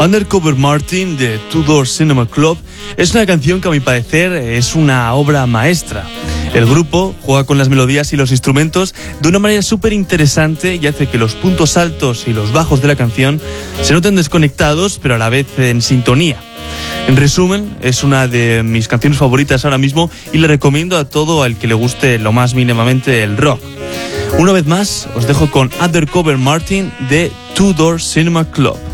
Undercover Martin de Two Door Cinema Club es una canción que a mi parecer es una obra maestra. El grupo juega con las melodías y los instrumentos de una manera súper interesante y hace que los puntos altos y los bajos de la canción se noten desconectados pero a la vez en sintonía. En resumen, es una de mis canciones favoritas ahora mismo y le recomiendo a todo al que le guste lo más mínimamente el rock. Una vez más, os dejo con Undercover Martin de Two Door Cinema Club.